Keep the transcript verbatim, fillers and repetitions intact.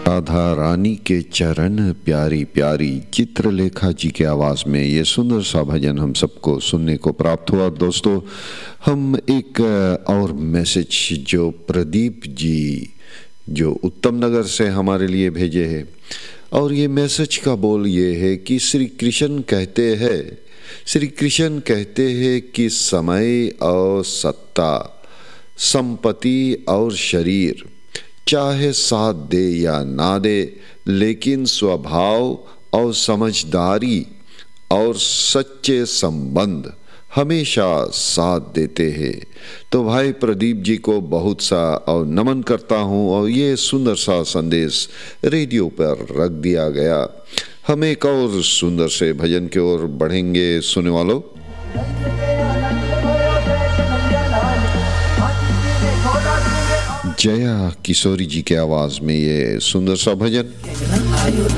राधा रानी के चरण प्यारी प्यारी चित्रलेखा जी के आवाज़ में ये सुंदर सा भजन हम सबको सुनने को प्राप्त हुआ। दोस्तों, हम एक और मैसेज जो प्रदीप जी जो उत्तम नगर से हमारे लिए भेजे हैं, और ये मैसेज का बोल ये है कि श्री कृष्ण कहते हैं श्री कृष्ण कहते हैं कि समय और सत्ता, संपत्ति और शरीर चाहे साथ दे या ना दे, लेकिन स्वभाव और समझदारी और सच्चे संबंध हमेशा साथ देते हैं। तो भाई प्रदीप जी को बहुत सा और नमन करता हूँ, और ये सुंदर सा संदेश रेडियो पर रख दिया गया। हम एक और सुंदर से भजन की ओर बढ़ेंगे। सुनने वालों, जया किशोरी जी के आवाज में ये सुंदर सा भजन।